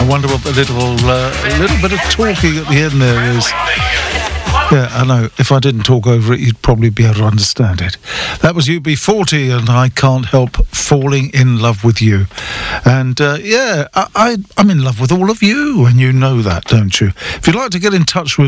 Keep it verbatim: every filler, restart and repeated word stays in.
I wonder what the little uh, little bit of talking at the end there is. Yeah, I know. If I didn't talk over it, you'd probably be able to understand it. That was U B forty, and I Can't Help Falling in Love with You. And, uh, yeah, I, I, I'm in love with all of you, and you know that, don't you? If you'd like to get in touch with